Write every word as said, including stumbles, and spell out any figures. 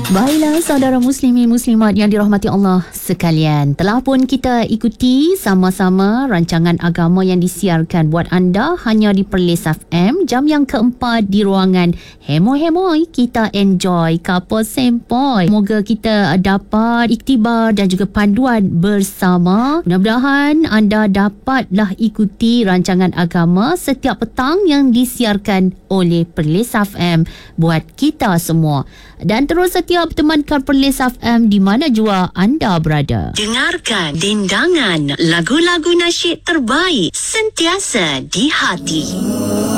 Baiklah saudara muslimin muslimat yang dirahmati Allah sekalian, telah pun kita ikuti sama-sama rancangan agama yang disiarkan buat anda hanya di Perlis F M. Jam yang keempat di ruangan Hemoi-Hemoi, kita enjoy Couple Sempoi. Semoga kita dapat iktibar dan juga panduan bersama. Mudah-mudahan anda dapatlah ikuti rancangan agama setiap petang yang disiarkan oleh Perlis F M buat kita semua. Dan terus setia bertemankan Perlis F M di mana jua anda berada. Dengarkan dendangan lagu-lagu nasyid terbaik sentiasa di hati.